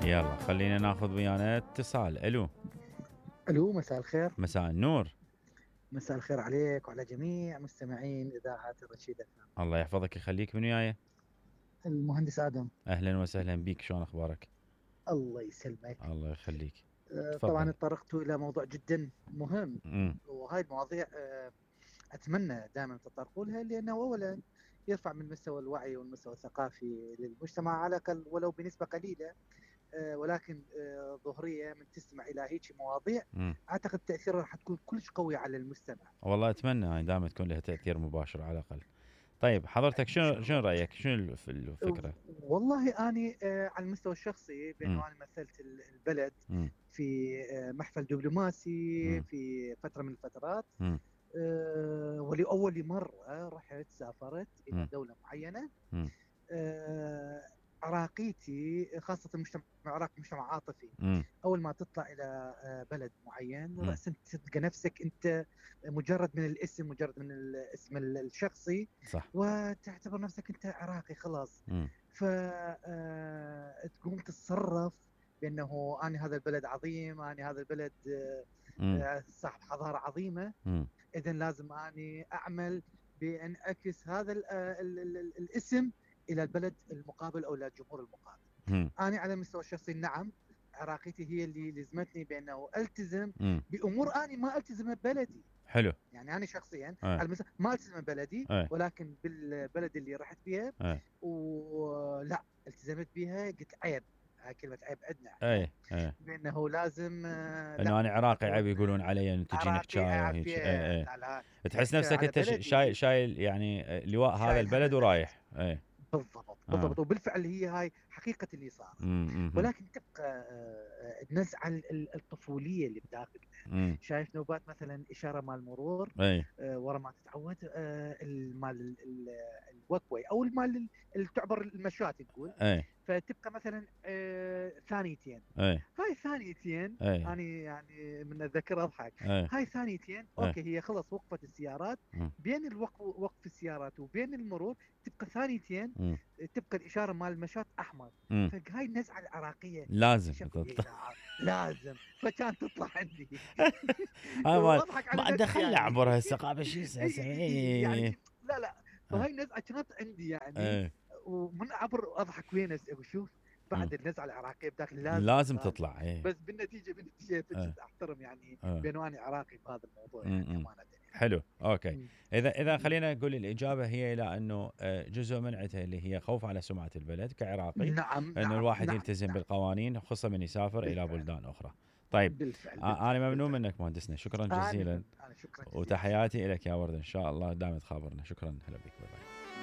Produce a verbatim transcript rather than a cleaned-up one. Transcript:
يلا خلينا ناخذ ويانا اتصال. الو. الو، مساء الخير. مساء النور. مساء الخير عليك وعلى جميع مستمعين اذاعه الرشيد اف ام. الله يحفظك يخليك. من وياي؟ المهندس ادم. اهلا وسهلا بيك، شلون اخبارك؟ الله يسلمك. الله يخليك. آه، طبعا تفضل. اتطرقت الى موضوع جدا مهم، امم وهاي المواضيع آه، اتمنى دائما تطرقوا لها، لانه اولا يرفع من مستوى الوعي والمستوى الثقافي للمجتمع على الاقل ولو بنسبه قليله، آه، ولكن آه، ظهريه من تستمع الى هيك مواضيع امم اعتقد تاثيرها راح تكون كلش قوي على المستمع. والله اتمنى هاي دائما تكون لها تاثير مباشر على الاقل. طيب حضرتك ان شنو شاء شنو الله. رايك؟ شنو الف- الفكره؟ والله أنا آه، على المستوى الشخصي، امم بأنه أنا مثلت ال- البلد امم في آه، محفل دبلوماسي امم في فترة من الفترات. امم آه، ولأول مرة رحت سافرت إلى امم دولة معينة. امم آه، عراقيتي، خاصة المجتمع العراقي مجتمع عاطفي. امم أول ما تطلع إلى آه، بلد معين امم رأسا تلقى نفسك أنت مجرد من الاسم، مجرد من الاسم الشخصي، صح. وتعتبر نفسك أنت عراقي خلاص. امم فتقوم تتصرف بأنه أنا هذا البلد عظيم، أنا هذا البلد آه، امم آه، صاحب حضارة عظيمة، امم إذا لازم أني أعمل بأن أعكس هذا ال ال ال ال الاسم إلى البلد المقابل أو إلى الجمهور المقابل. امم أنا على المستوى الشخصي نعم، عراقيتي هي اللي لزمتني بأنه ألتزم امم بأمور أنا ما ألتزم ببلدي. حلو. يعني أنا شخصيا ايه على المستوى ما ألتزم ببلدي، ايه ولكن بالبلد اللي رحت فيها ايه ولا التزمت بها، قلت عيب، هاي كلمة عيب عندنا احنا، ايه ايه بأنه لازم آه، لا انه انا عراقي عيب اكون يقولون علي انه تجيني عراقي حجايه وهيك. ايه عافية. ايه لا لا، تحس احكي نفسك على انت ش- شايل بلدي، شايل يعني لواء هذا شايل هم البلد البلد. ورايح. ايه. بالضبط اه. بالضبط، وبالفعل هي هاي حقيقة اللي صارت. امم ولكن تبقى آه، النزعة ال- الطفولية اللي بداخلنا. امم شايف نوبات مثلا إشارة مال مرور، اي. آه، ورا ما تتعود، آه، المال الوك واي او المال اللي تعبر المشاة نقول، اي. فتبقى مثلا آه، ثانيتين. اي. هاي ثانيتين اي. انا يعني من الذكر اضحك. اي. هاي ثانيتين اي. اوكي، هي خلص وقفت السيارات، امم بين الوقف وقف السيارات وبين المرور تبقى ثانيتين، امم تبقى الاشاره مال المشاة احمر. امم فهاي النزعه العراقيه لازم اكتشفت إيه تطلع. لا لازم، فكان تطلع عندي. هاي ما واضحك على ما نفسي دخلنا يعني. عبر الثقافه شو اي اساسا. اي اي اي. يعني لا لا، اي. فهاي النزعه كانت عندي يعني. اي. ومن عبر اضحك وينس وشوف أمم. بعد النزعه العراقيه بداخلي لازم لازم تطلع لي. تطلع. اي. بس بالنتيجه بالنتيجه اي. فجأة احترم يعني اي. بانه انا عراقي بهذا الموضوع يعني امم امانه يعني. حلو. اوكي. مم. اذا اذا مم. خلينا نقول الاجابه هي الى انه آه، جزء منعتها اللي هي خوف على سمعه البلد كعراقي، نعم انه نعم الواحد نعم يلتزم نعم. بالقوانين خصوصا من يسافر الى بالفعل بلدان اخرى. طيب. بالفعل آه، انا بالفعل ممنون بالفعل. منك مهندسنا، شكرا انا جزيلا. من انا شكرا جزيلا، شكرا. وتحياتي لك يا ورد، ان شاء الله دائما تخابرنا. شكرا، هلا بك، باي باي.